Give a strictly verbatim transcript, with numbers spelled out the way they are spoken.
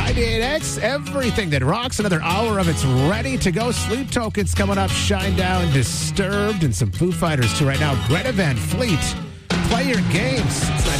ninety-eight X, everything that rocks. Another hour of it's ready to go. Sleep Tokens coming up. Shine Down, Disturbed, and some Foo Fighters too right now. Greta Van Fleet, play your games. It's